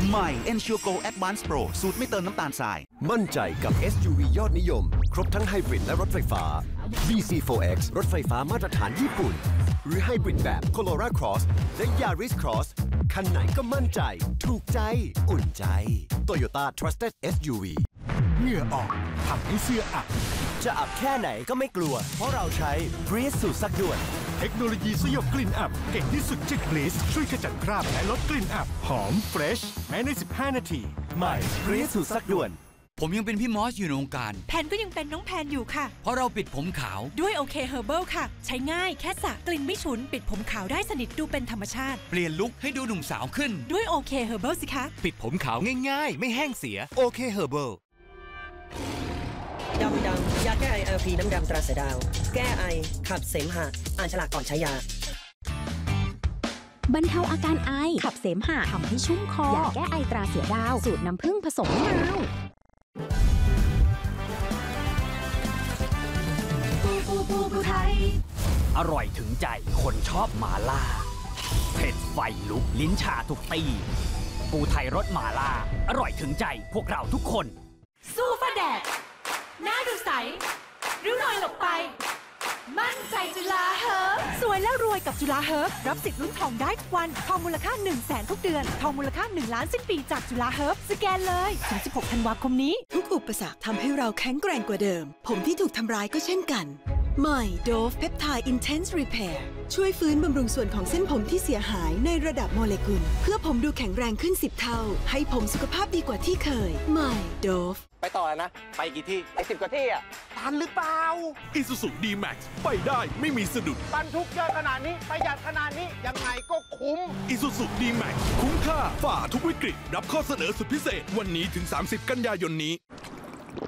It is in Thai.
ใหม่ Ensure Go Advance Pro สูตรไม่เติมน้ำตาลทรายมั่นใจกับ SUV ยอดนิยมครบทั้งไฮบริดและรถไฟฟ้า BC4X รถไฟฟ้ามาตรฐานญี่ปุ่นหรือไฮบริดแบบ Corolla Cross และ Yaris Cross คันไหนก็มั่นใจถูกใจอุ่นใจ Toyota Trusted SUV เหงื่อออกทำให้เสื้ออับจะอับแค่ไหนก็ไม่กลัวเพราะเราใช้ Breeze สูตรซักด่วนเทคโนโลยีสยบกลิ่นอับเก่งที่สุดจาก Breeze ช่วยขจัดคราบและลดกลิ่นอับหอมเฟรชแม้ใน15 นาทีใหม่ Breeze สูตรซักด่วนผมยังเป็นพี่มอสอยู่ในวงการแพนก็ยังเป็นน้องแพนอยู่ค่ะเพราะเราปิดผมขาวด้วยโอเคเฮอร์เบิลค่ะใช้ง่ายแค่สระกลิ่นไม่ฉุนปิดผมขาวได้สนิทดูเป็นธรรมชาติเปลี่ยนลุคให้ดูหนุ่มสาวขึ้นด้วยโอเคเฮอร์เบิลสิคะปิดผมขาวง่ายๆไม่แห้งเสียโอเคเฮอร์เบิลดำยาแก้ไอ LP น้ำดำตราเสือดาวแก้ไอขับเสมหะอ่านฉลากก่อนใช้ยาบรรเทาอาการไอขับเสมหะทำให้ชุ่มคอยาแก้ไอตราเสือดาวสูตรน้ำผึ้งผสมมะนาวปูไทยอร่อยถึงใจคนชอบหม่าล่าเผ็ดไฟลุกลิ้นชาทุกตีปูไทยรสหม่าล่าอร่อยถึงใจพวกเราทุกคนสู้ฟ้าแดดหน้าดูใสริ้วรอยหลบไปมั่นใจจุฬาเฮิร์บสวยและรวยกับจุฬาเฮิร์บรับสิทธิ์ลุ้นทองได้ทุกวันทองมูลค่า 100,000 ทุกเดือนทองมูลค่า1 ล้านสิ้นปีจากจุฬาเฮิร์บสแกนเลยถึง16 ธันวาคมนี้ทุกอุปสรรคทำให้เราแข็งแกร่งกว่าเดิมผมที่ถูกทำร้ายก็เช่นกันใหม่ Dove Peptide Intense Repair ช่วยฟื้นบำรุงส่วนของเส้นผมที่เสียหายในระดับโมเลกุลเพื่อผมดูแข็งแรงขึ้น10 เท่าให้ผมสุขภาพดีกว่าที่เคยใหม่ Dove ไปต่อนะไปกี่ที่10 กว่าที่อ่ะทันหรือเปล่า Isuzu D-Max ไปได้ไม่มีสะดุดบรรทุกเยอะขนาดนี้ประหยัดขนาดนี้ยังไงก็คุ้ม Isuzu D-Max คุ้มค่าฝ่าทุกวิกฤตรับข้อเสนอสุดพิเศษวันนี้ถึง30 กันยายนนี้